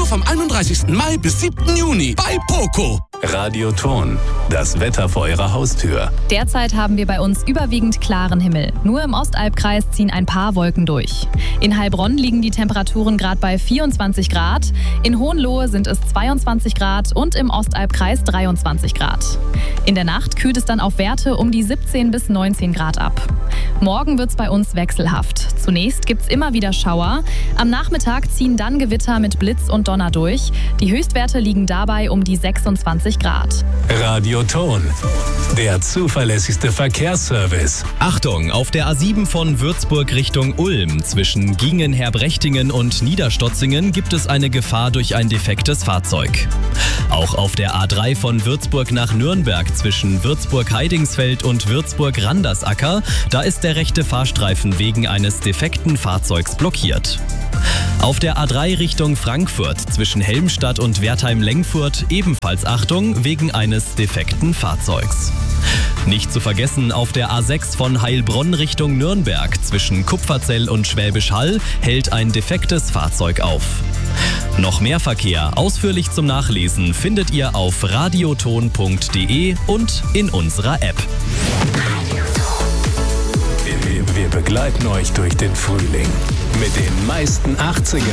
vom 31. Mai bis 7. Juni bei Poco. Radioton, das Wetter vor Ihrer Haustür. Derzeit haben wir bei uns überwiegend klaren Himmel. Nur im Ostalbkreis ziehen ein paar Wolken durch. In Heilbronn liegen die Temperaturen gerade bei 24 Grad. In Hohenlohe sind es 22 Grad und im Ostalbkreis 23 Grad. In der Nacht kühlt es dann auf Werte um die 17 bis 19 Grad ab. Morgen wird es bei uns wechselhaft. Zunächst gibt es immer wieder Schauer. Am Nachmittag ziehen dann Gewitter mit Blitz und Donner durch. Die Höchstwerte liegen dabei um die 26 Grad. Radioton, der zuverlässigste Verkehrsservice. Achtung, auf der A7 von Würzburg Richtung Ulm zwischen Gingen-Herbrechtingen und Niederstotzingen gibt es eine Gefahr durch ein defektes Fahrzeug. Auch auf der A3 von Würzburg nach Nürnberg zwischen Würzburg-Heidingsfeld und Würzburg-Randersacker, da ist der rechte Fahrstreifen wegen eines defekten Fahrzeugs blockiert. Auf der A3 Richtung Frankfurt zwischen Helmstadt und Wertheim-Lengfurt ebenfalls Achtung wegen eines defekten Fahrzeugs. Nicht zu vergessen, auf der A6 von Heilbronn Richtung Nürnberg zwischen Kupferzell und Schwäbisch Hall hält ein defektes Fahrzeug auf. Noch mehr Verkehr ausführlich zum Nachlesen findet ihr auf radioton.de und in unserer App. Wir begleiten euch durch den Frühling mit den meisten 80er